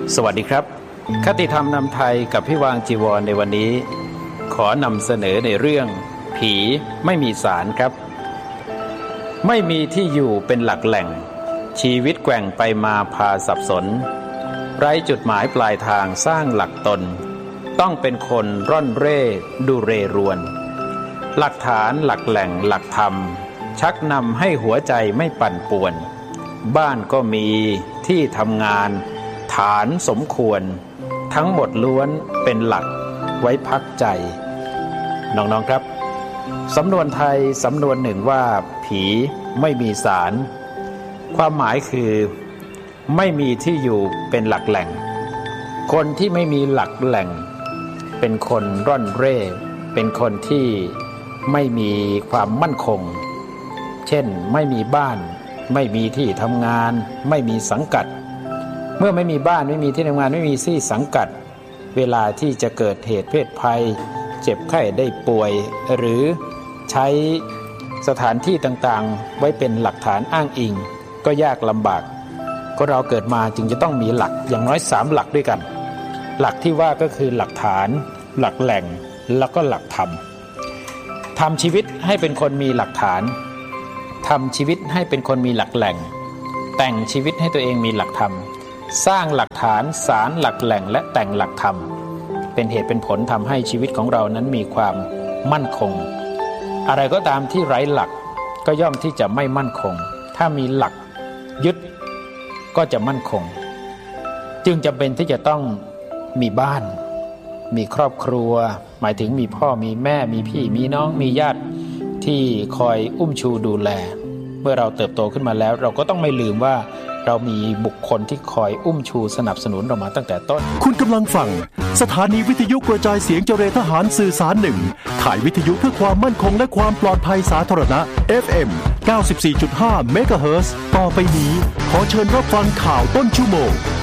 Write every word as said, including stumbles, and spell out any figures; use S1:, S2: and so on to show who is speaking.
S1: สวัสดีครับคติธรรมนำไทยกับพี่วางจีวรในวันนี้ขอนำเสนอในเรื่องผีไม่มีศาลครับไม่มีที่อยู่เป็นหลักแหล่งชีวิตแกว่งไปมาพาสับสนไร้จุดหมายปลายทางสร้างหลักตนต้องเป็นคนร่อนเร่ดูเรรวนหลักฐานหลักแหล่งหลักธรรมชักนำให้หัวใจไม่ปั่นป่วนบ้านก็มีที่ทำงานฐานสมควรทั้งหมดล้วนเป็นหลักไว้พักใจน้องๆครับสำนวนไทยสำนวนหนึ่งว่าผีไม่มีศาลความหมายคือไม่มีที่อยู่เป็นหลักแหล่งคนที่ไม่มีหลักแหล่งเป็นคนร่อนเร่เป็นคนที่ไม่มีความมั่นคงเช่นไม่มีบ้านไม่มีที่ทำงานไม่มีสังกัดเมื่อไม่มีบ้านไม่มีที่ทำงานไม่มีที่สังกัดเวลาที่จะเกิดเหตุเพศภัยเจ็บไข้ได้ป่วยหรือใช้สถานที่ต่างๆไว้เป็นหลักฐานอ้างอิงก็ยากลำบากก็เราเกิดมาจึงจะต้องมีหลักอย่างน้อยสามหลักด้วยกันหลักที่ว่าก็คือหลักฐานหลักแหล่งแล้วก็หลักธรรมทำชีวิตให้เป็นคนมีหลักฐานทำชีวิตให้เป็นคนมีหลักแหล่งแต่งชีวิตให้ตัวเองมีหลักธรรมสร้างหลักฐานสารหลักแหล่งและแต่งหลักธรรมเป็นเหตุเป็นผลทำให้ชีวิตของเรานั้นมีความมั่นคงอะไรก็ตามที่ไร้หลักก็ย่อมที่จะไม่มั่นคงถ้ามีหลักยึดก็จะมั่นคงจึงจำเป็นที่จะต้องมีบ้านมีครอบครัวหมายถึงมีพ่อมีแม่มีพี่มีน้องมีญาติที่คอยอุ้มชูดูแลเมื่อเราเติบโตขึ้นมาแล้วเราก็ต้องไม่ลืมว่าเรามีบุคคลที่คอยอุ้มชูสนับสนุนเรามาตั้งแต่ต้น
S2: คุณกำลังฟังสถานีวิทยุกระจายเสียงเจริญทหารสื่อสารหนึ่งข่ายวิทยุเพื่อความมั่นคงและความปลอดภัยสาธารณะ เอฟ เอ็ม เก้าสิบสี่จุดห้า เมกะเฮิรตซ์ต่อไปนี้ขอเชิญรับฟังข่าวต้นชั่วโมง